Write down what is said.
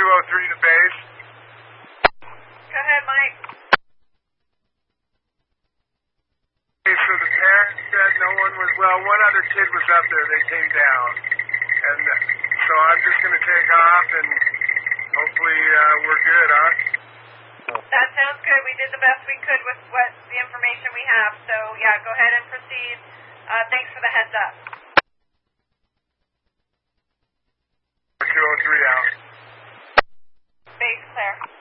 203 to base. Go ahead, Mike. Okay, so the parents said no one was, well, one other kid was up there. They came down. And so I'm just going to take off and hopefully we're good, huh? That sounds good. We did the best we could with what the information we have. So, yeah, go ahead and proceed. Thanks for the heads up. 203 out. Base clear.